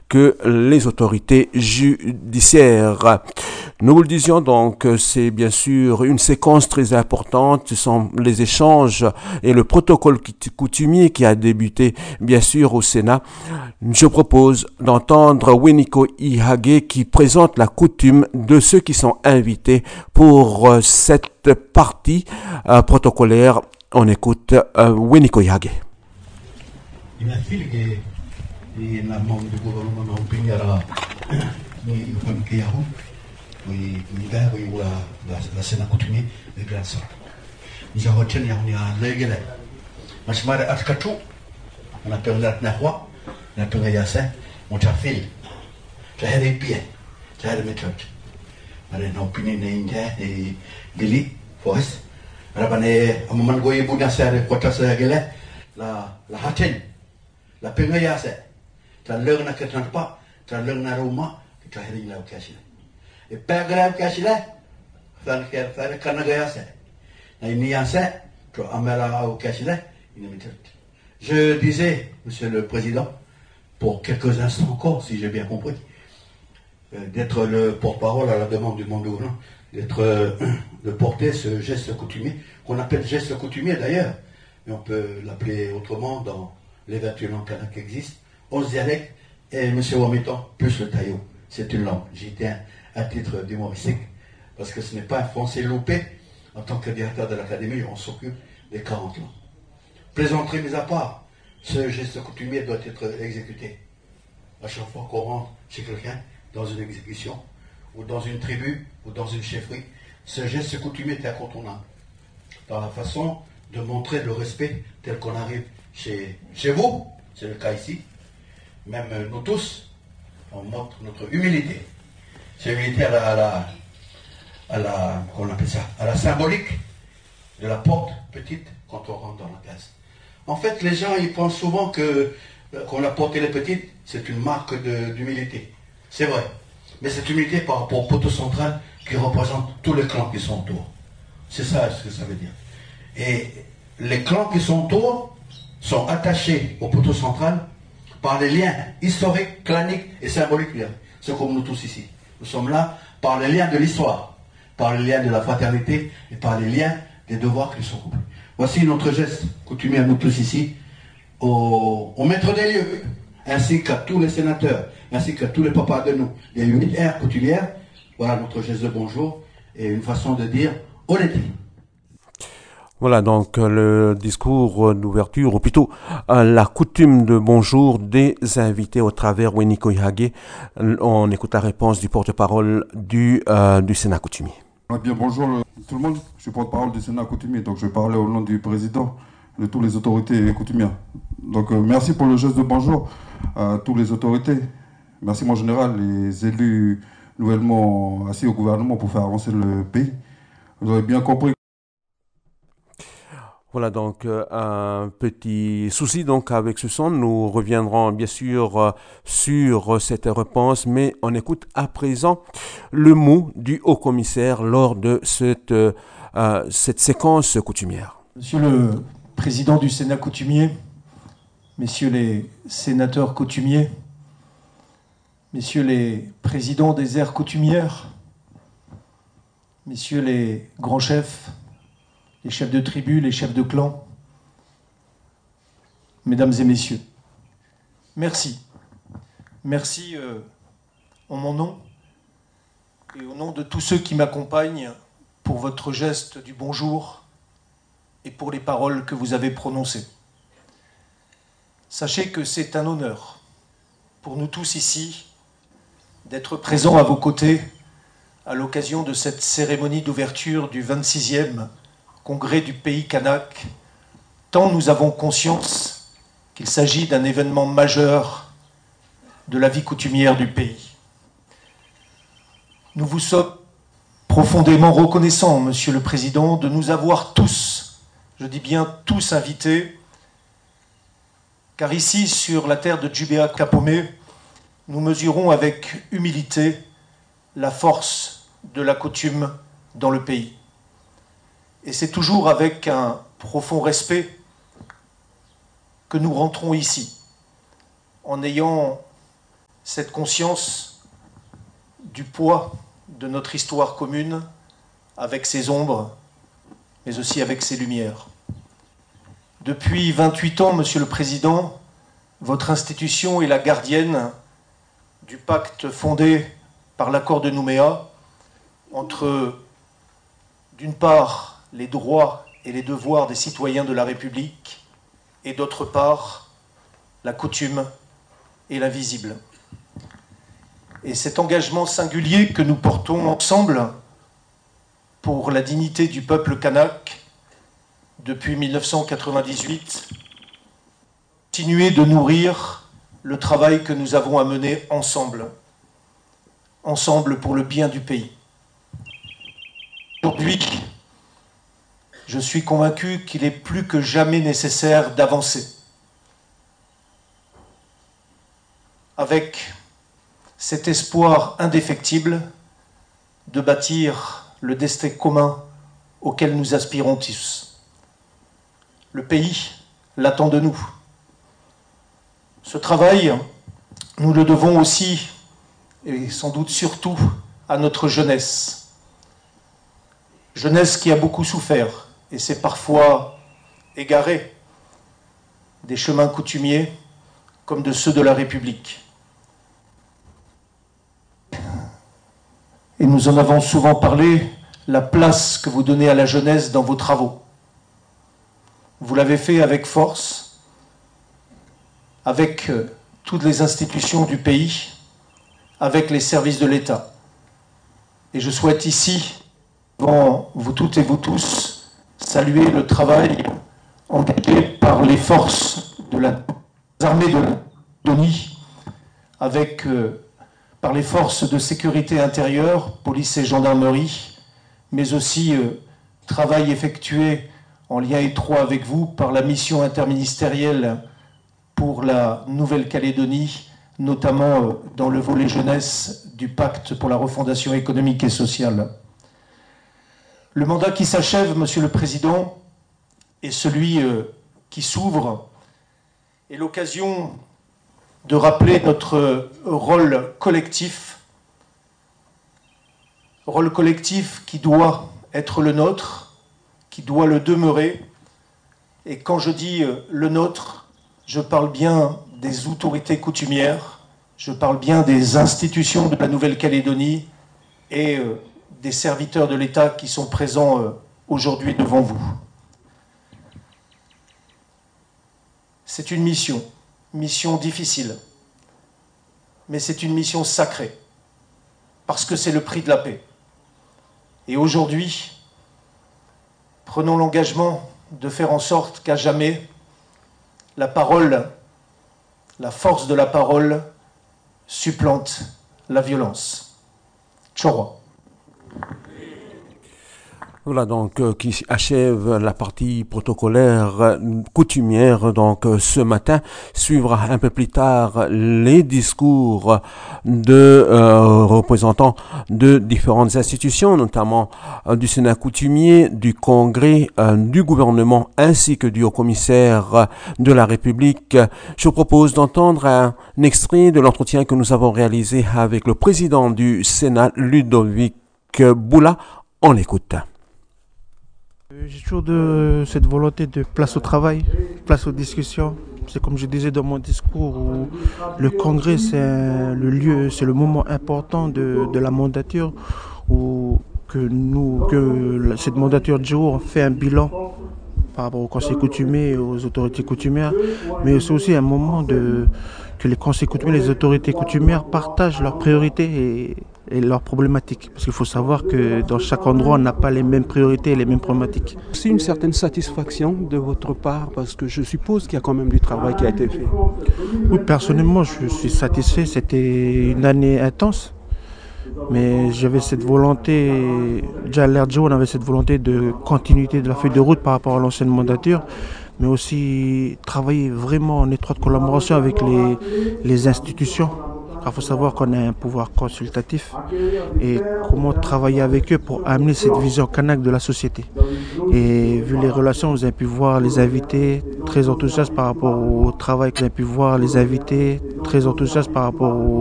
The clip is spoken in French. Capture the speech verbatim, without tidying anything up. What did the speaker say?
que les autorités judiciaires. Nous vous le disions donc, c'est bien sûr une séquence très importante, ce sont les échanges et le protocole coutumier qui a débuté bien sûr au Sénat. Je propose d'entendre Weniko Ihage qui présente la coutume de ceux qui sont invités pour cette partie euh, protocolaire. On écoute euh, Weniko Ihage. Il a fait que il a membre du gouvernement au pays là, il faut que y a oui, il a oui la la Sénat coutumier de grand sort. Nous avons tenu à une légale. Mais je m'arrête à ce que on a perdu la nahwa, on a perdu la scène, on a fait. J'ai des pieds, j'ai des méthodes. Alors, nos opinions et Billy, Forrest. Alors, on est à un moment où il y a beaucoup de serre, quoi que ça soit, la la hatin, la pengayase. Tu as l'heure n'a que tu n'as pas, tu as l'heure n'a pas, tu as rien là au caché. Et pas grave caché là, ça ne fait pas de canagayase. Na iniase, tu as amela au caché là, il ne m'étonne. Je disais, Monsieur le Président, pour quelques instants encore, si j'ai bien compris, d'être le porte-parole à la demande du monde gouvernement, d'être euh, de porter ce geste coutumier, qu'on appelle geste coutumier d'ailleurs, mais on peut l'appeler autrement dans les vingt-et-un langues kanak qui existent, onze dialectes, et M. Wamitan, plus le taillot. C'est une langue. J'y tiens à titre d'humoristique, parce que ce n'est pas un français loupé. En tant que directeur de l'académie, on s'occupe des quarante langues. Plaisanterie mise à part, ce geste coutumier doit être exécuté. À chaque fois qu'on rentre chez quelqu'un, dans une exécution, ou dans une tribu, ou dans une chefferie, ce geste coutumier est incontournable. Dans la façon de montrer le respect tel qu'on arrive chez, chez vous, c'est le cas ici, même nous tous, on montre notre humilité. C'est humilité à la, à la, à la, comment on appelle ça, à la symbolique de la porte petite quand on rentre dans la case. En fait, les gens, ils pensent souvent que qu'on a porté les petites, c'est une marque d'humilité. C'est vrai. Mais cette humilité par rapport au poteau central qui représente tous les clans qui sont autour. C'est ça ce que ça veut dire. Et les clans qui sont autour sont attachés au poteau central par les liens historiques, claniques et symboliques. C'est comme nous tous ici. Nous sommes là par les liens de l'histoire, par les liens de la fraternité et par les liens des devoirs qui sont couplés. Voici notre geste coutumier à nous tous ici, au, au maître des lieux, ainsi qu'à tous les sénateurs, ainsi qu'à tous les papas de nous, les huit aires coutumières. Voilà notre geste de bonjour et une façon de dire honnêteté. Voilà donc le discours d'ouverture, ou plutôt la coutume de bonjour des invités au travers Weniko Ihage. On écoute la réponse du porte-parole du, euh, du Sénat coutumier. Ah bien, bonjour tout le monde, je suis porte-parole du Sénat coutumier, donc je vais parler au nom du président, de toutes les autorités coutumières. Donc euh, merci pour le geste de bonjour à toutes les autorités. Merci mon général, les élus nouvellement assis au gouvernement pour faire avancer le pays. Vous avez bien compris. Voilà donc euh, un petit souci donc avec ce son. Nous reviendrons bien sûr euh, sur cette réponse, mais on écoute à présent le mot du haut-commissaire lors de cette, euh, cette séquence coutumière. Monsieur le président du Sénat coutumier, messieurs les sénateurs coutumiers, messieurs les présidents des aires coutumières, messieurs les grands chefs, les chefs de tribu, les chefs de clan, mesdames et messieurs, merci. Merci euh, en mon nom et au nom de tous ceux qui m'accompagnent pour votre geste du bonjour et pour les paroles que vous avez prononcées. Sachez que c'est un honneur pour nous tous ici d'être présents à vos côtés à l'occasion de cette cérémonie d'ouverture du vingt-sixième Congrès du pays kanak, tant nous avons conscience qu'il s'agit d'un événement majeur de la vie coutumière du pays. Nous vous sommes profondément reconnaissants, Monsieur le Président, de nous avoir tous, je dis bien tous invités, car ici, sur la terre de Djubéa Kapomé, nous mesurons avec humilité la force de la coutume dans le pays. Et c'est toujours avec un profond respect que nous rentrons ici, en ayant cette conscience du poids de notre histoire commune, avec ses ombres, mais aussi avec ses lumières. Depuis vingt-huit ans, Monsieur le Président, votre institution est la gardienne du pacte fondé par l'accord de Nouméa entre, d'une part, les droits et les devoirs des citoyens de la République, et d'autre part, la coutume et l'invisible. Et cet engagement singulier que nous portons ensemble pour la dignité du peuple kanak depuis mille neuf cent quatre-vingt-dix-huit, continuer de nourrir le travail que nous avons à mener ensemble, ensemble pour le bien du pays. Aujourd'hui, je suis convaincu qu'il est plus que jamais nécessaire d'avancer avec cet espoir indéfectible de bâtir le destin commun auquel nous aspirons tous. Le pays l'attend de nous. Ce travail, nous le devons aussi, et sans doute surtout, à notre jeunesse. Jeunesse qui a beaucoup souffert, et s'est parfois égarée des chemins coutumiers comme de ceux de la République. Et nous en avons souvent parlé, la place que vous donnez à la jeunesse dans vos travaux. Vous l'avez fait avec force, avec toutes les institutions du pays, avec les services de l'État. Et je souhaite ici, devant vous toutes et vous tous, saluer le travail engagé par les forces de la armée de l'Estonie, avec euh, par les forces de sécurité intérieure, police et gendarmerie, mais aussi euh, travail effectué en lien étroit avec vous par la mission interministérielle pour la Nouvelle-Calédonie, notamment euh, dans le volet jeunesse du pacte pour la refondation économique et sociale. Le mandat qui s'achève, Monsieur le Président, et celui euh, qui s'ouvre est l'occasion de rappeler notre rôle collectif, rôle collectif qui doit être le nôtre, qui doit le demeurer. Et quand je dis le nôtre, je parle bien des autorités coutumières, je parle bien des institutions de la Nouvelle-Calédonie et des serviteurs de l'État qui sont présents aujourd'hui devant vous. C'est une mission. Mission difficile, mais c'est une mission sacrée, parce que c'est le prix de la paix. Et aujourd'hui, prenons l'engagement de faire en sorte qu'à jamais, la parole, la force de la parole, supplante la violence. Tchorwa. Voilà donc euh, qui achève la partie protocolaire euh, coutumière. Donc euh, ce matin suivra un peu plus tard les discours de euh, représentants de différentes institutions, notamment euh, du Sénat coutumier, du Congrès, euh, du gouvernement ainsi que du haut-commissaire de la République. Je vous propose d'entendre un extrait de l'entretien que nous avons réalisé avec le président du Sénat, Ludovic Boula. On l'écoute. J'ai toujours de cette volonté de place au travail, place aux discussions. C'est comme je disais dans mon discours, où le congrès c'est le lieu, c'est le moment important de, de la mandature, où que nous, que cette mandature de jour fait un bilan par rapport au conseil coutumier et aux autorités coutumières, mais c'est aussi un moment de, que les conseils coutumiers, les autorités coutumières partagent leurs priorités et, et leurs problématiques. Parce qu'il faut savoir que dans chaque endroit, on n'a pas les mêmes priorités et les mêmes problématiques. C'est une certaine satisfaction de votre part, parce que je suppose qu'il y a quand même du travail qui a été fait. Oui, personnellement, je suis satisfait. C'était une année intense. Mais j'avais cette volonté, déjà à l'R D J O, on avait cette volonté de continuité de la feuille de route par rapport à l'ancienne mandature, mais aussi travailler vraiment en étroite collaboration avec les, les institutions. Il faut savoir qu'on a un pouvoir consultatif et comment travailler avec eux pour amener cette vision kanak de la société. Et vu les relations, vous avez pu voir les invités très enthousiastes par rapport au travail, vous avez pu voir les invités très enthousiastes par rapport au